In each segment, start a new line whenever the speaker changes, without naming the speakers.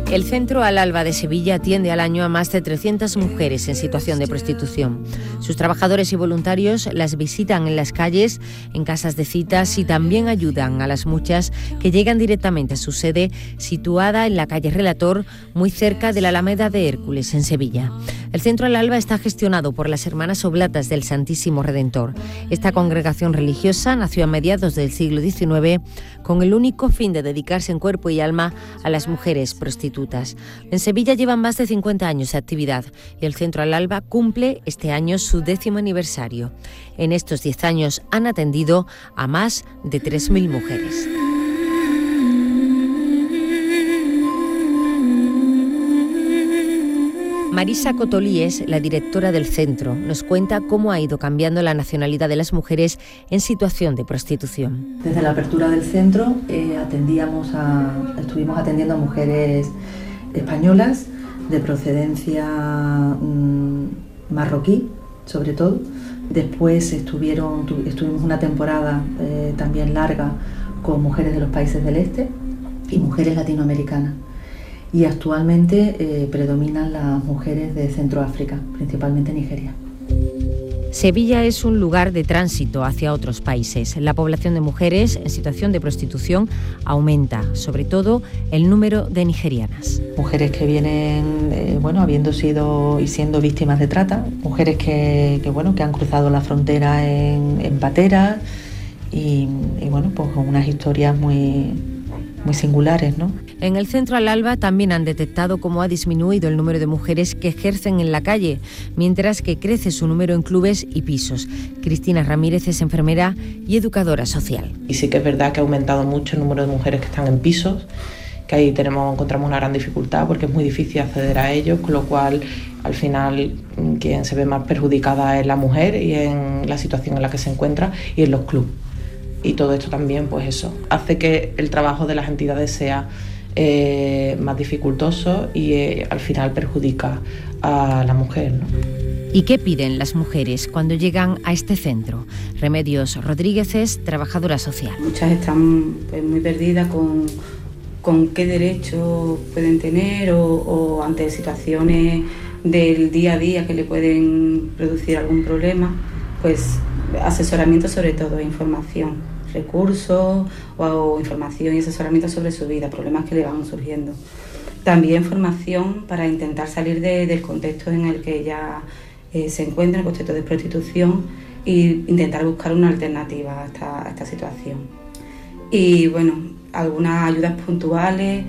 El Centro Al Alba de Sevilla atiende al año a más de 300 mujeres en situación de prostitución. Sus trabajadores y voluntarios las visitan en las calles, en casas de citas y también ayudan a las muchas que llegan directamente a su sede, situada en la calle Relator, muy cerca de la Alameda de Hércules, en Sevilla. El Centro Al Alba está gestionado por las Hermanas Oblatas del Santísimo Redentor. Esta congregación religiosa nació a mediados del siglo XIX con el único fin de dedicarse en cuerpo y alma a las mujeres prostitutas. En Sevilla llevan más de 50 años de actividad y el Centro Al Alba cumple este año su 10º aniversario. En estos 10 años han atendido a más de 3.000 mujeres. Marisa Cotolíes, la directora del centro, nos cuenta cómo ha ido cambiando la nacionalidad de las mujeres en situación de prostitución.
Desde la apertura del centro estuvimos atendiendo a mujeres españolas de procedencia marroquí, sobre todo. Después estuvimos una temporada también larga con mujeres de los países del este y mujeres latinoamericanas. Y actualmente predominan las mujeres de Centroáfrica, principalmente Nigeria.
Sevilla es un lugar de tránsito hacia otros países. La población de mujeres en situación de prostitución aumenta, sobre todo el número de nigerianas.
Mujeres que vienen, habiendo sido y siendo víctimas de trata, mujeres que han cruzado la frontera en pateras y pues con unas historias muy singulares, ¿no?
En el Centro Al Alba también han detectado cómo ha disminuido el número de mujeres que ejercen en la calle, mientras que crece su número en clubes y pisos. Cristina Ramírez es enfermera y educadora social.
Y sí que es verdad que ha aumentado mucho el número de mujeres que están en pisos, que ahí encontramos una gran dificultad porque es muy difícil acceder a ellos, con lo cual al final quien se ve más perjudicada es la mujer y en la situación en la que se encuentra y en los clubes. Y todo esto también, pues eso, hace que el trabajo de las entidades sea más dificultoso y al final perjudica a la mujer, ¿no?
¿Y qué piden las mujeres cuando llegan a este centro? Remedios Rodríguez es trabajadora social.
Muchas están muy perdidas con qué derechos pueden tener o ante situaciones del día a día que le pueden producir algún problema, pues asesoramiento, sobre todo información, recursos o información y asesoramiento sobre su vida, problemas que le van surgiendo. También formación para intentar salir del contexto en el que ella se encuentra, el contexto de prostitución, e intentar buscar una alternativa a esta situación. Y algunas ayudas puntuales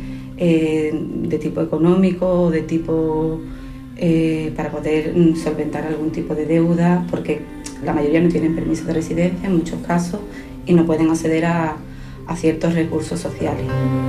de tipo económico, de tipo para poder solventar algún tipo de deuda, porque la mayoría no tienen permiso de residencia en muchos casos y no pueden acceder a ciertos recursos sociales.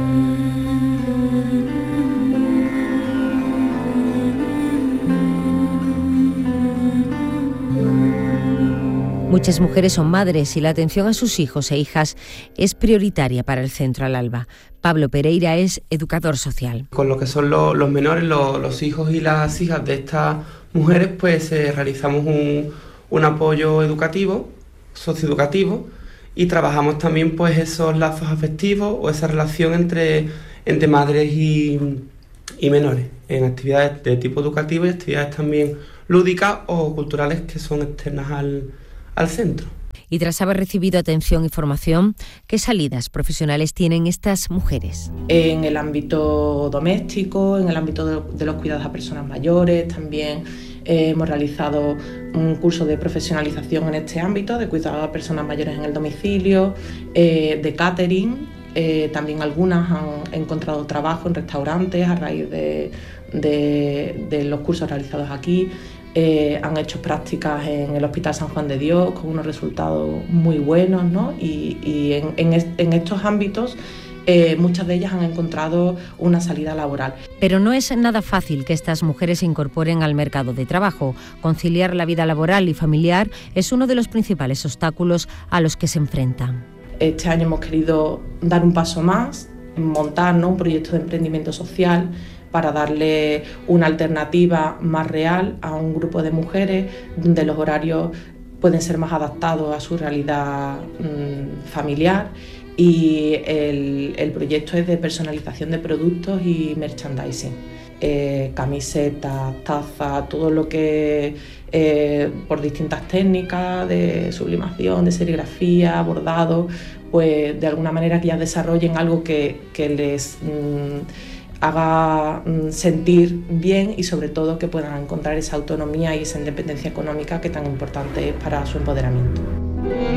Muchas mujeres son madres y la atención a sus hijos e hijas es prioritaria para el Centro Al Alba. Pablo Pereira es educador social.
Con lo que son los menores, los hijos y las hijas de estas mujeres, pues realizamos un apoyo educativo, socioeducativo, y trabajamos también pues esos lazos afectivos o esa relación entre madres y menores en actividades de tipo educativo y actividades también lúdicas o culturales que son externas al centro.
Y tras haber recibido atención y formación, ¿qué salidas profesionales tienen estas mujeres?
En el ámbito doméstico, en el ámbito de los cuidados a personas mayores, también hemos realizado un curso de profesionalización en este ámbito, de cuidado a personas mayores en el domicilio, de catering. También algunas han encontrado trabajo en restaurantes a raíz de los cursos realizados aquí. Han hecho prácticas en el Hospital San Juan de Dios con unos resultados muy buenos, ¿no? Y en estos ámbitos muchas de ellas han encontrado una salida laboral.
Pero no es nada fácil que estas mujeres se incorporen al mercado de trabajo. Conciliar la vida laboral y familiar es uno de los principales obstáculos a los que se enfrentan.
Este año hemos querido dar un paso más, montar, ¿no?, un proyecto de emprendimiento social para darle una alternativa más real a un grupo de mujeres donde los horarios pueden ser más adaptados a su realidad familiar y el proyecto es de personalización de productos y merchandising. Camisetas, tazas, todo lo que por distintas técnicas de sublimación, de serigrafía, bordado, pues de alguna manera que ya desarrollen algo que les haga sentir bien y sobre todo que puedan encontrar esa autonomía y esa independencia económica que tan importante es para su empoderamiento.